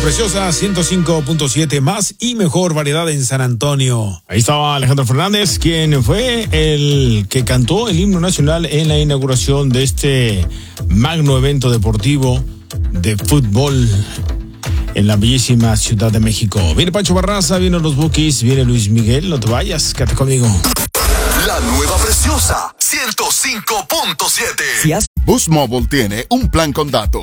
Preciosa 105.7, más y mejor variedad en San Antonio. Ahí estaba Alejandro Fernández, quien fue el que cantó el himno nacional en la inauguración de este magno evento deportivo de fútbol en la bellísima Ciudad de México. Viene Pancho Barraza, vienen los Bukis, viene Luis Miguel. No te vayas, quédate conmigo. La nueva Preciosa 105.7. Boost Mobile tiene un plan con datos